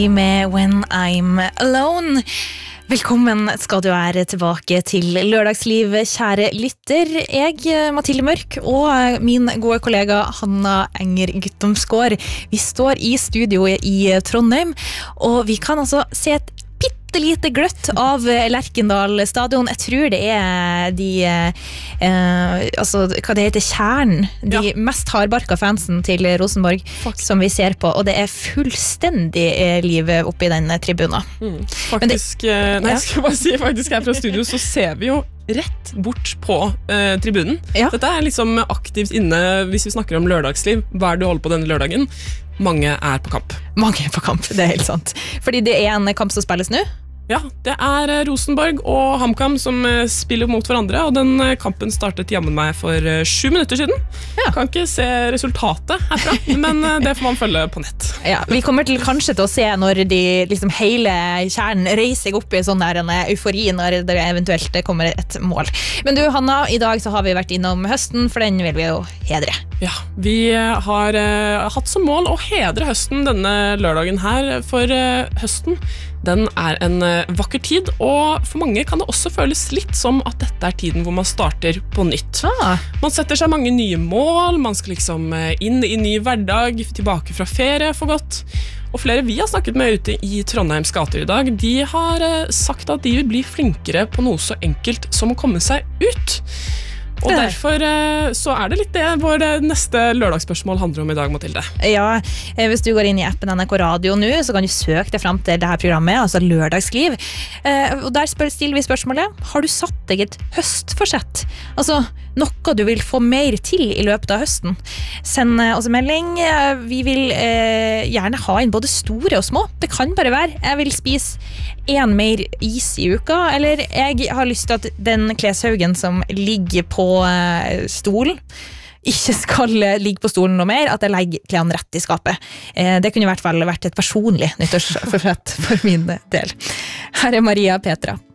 Med When I'm Alone. Velkommen skal du være tilbake til Lørdagsliv, kjære lytter. Jeg, Mathilde Mørk, og min gode kollega Hanna Enger Guttomsgård, vi står i studio i Trondheim, og vi kan altså se et lite gløtt av Lerkendal stadion. Jeg tror det altså, hva det heter, kjernen, de mest hardbarka fansen til Rosenborg som vi ser på, og det fullstendig liv oppe i den tribunen. Faktisk, jeg skal bare si, faktisk her fra studio så ser vi jo rett bort på tribunen. Dette liksom aktivt inne hvis vi snakker om lørdagsliv. Hva det du holder på denne lørdagen? Mange på kamp. Mange på kamp, det helt sant. Fordi det en kamp som spilles nå? Ja, det Rosenborg og HamKam som spiller mot hverandre, og den kampen startet jammen meg for 7 minutter siden. Kan ikke se resultatet herfra, men det får man følge på nett. Ja, vi kommer kanskje til å se når de liksom hele kjernen reiser seg opp i sånn der en eufori når det eventuelt kommer et mål. Men du, Hanna, i dag så har vi vært innom høsten, for den vil vi jo hedre. Ja, vi har hatt som mål å hedre høsten denne lørdagen her, for høsten den en vakker tid, og for mange kan det også føles litt som at dette tiden hvor man starter på nytt. Man setter seg mange nye mål, man skal liksom inn i ny hverdag, tilbake fra ferie for godt. Og flere vi har snakket med ute i Trondheims gater i dag, de har sagt at de vil bli flinkere på noe så enkelt som å komme seg ut. Og derfor så det litt det vår neste lørdagsspørsmål handler om i dag, Mathilde. Ja, hvis du går inn i appen NRK Radio nå, så kan du søke deg frem til dette programmet, altså Lørdagsliv. Og der stiller vi spørsmålet, har du satt deg et høstforsett? Altså, noe du vil få mer til i løpet av høsten? Send oss en melding. Vi vil gjerne ha inn både store og små. Det kan bare være, jeg vil spise en mer is i uka, eller jeg har lyst til at den kleshaugen som ligger på stolen ikke skal ligge på stolen noe mer, at jeg legger klærne rett i skapet. Det kunne i hvert fall vært et personlig nyttårsforsett for min del. Her Maria Petra.